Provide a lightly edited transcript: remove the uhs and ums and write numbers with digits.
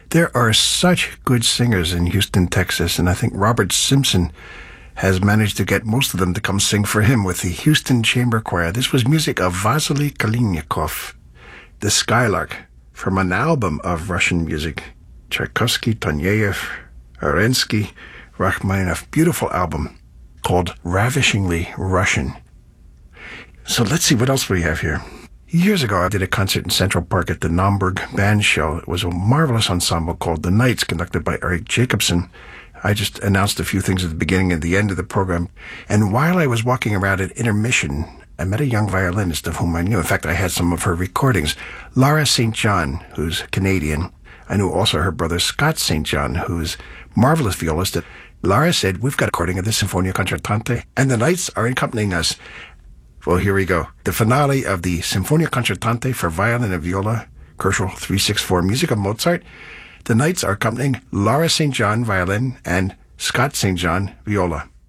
There are such good singers in Houston, Texas, and I think Robert Simpson has managed to get most of them to come sing for him with the Houston Chamber Choir. This was music of Vasily Kalinikov, the Skylark, from an album of Russian music. Tchaikovsky, Toniev, Arensky, Rachmaninoff. Beautiful album called Ravishingly Russian. So let's see, what else we have here? Years ago, I did a concert in Central Park at the Naumburg Band Show. It was a marvelous ensemble called The Knights, conducted by Eric Jacobson. I just announced a few things at the beginning and the end of the program. And while I was walking around at intermission, I met a young violinist of whom I knew. In fact, I had some of her recordings. Lara St. John, who's Canadian. I knew also her brother Scott St. John, who's a marvelous violist. Lara said, "We've got a recording of the Sinfonia Concertante, and the Knights are accompanying us." Well, here we go. The finale of the Sinfonia Concertante for violin and viola, Koschel 364, music of Mozart. The Knights are accompanying Lara St. John, violin, and Scott St. John, viola.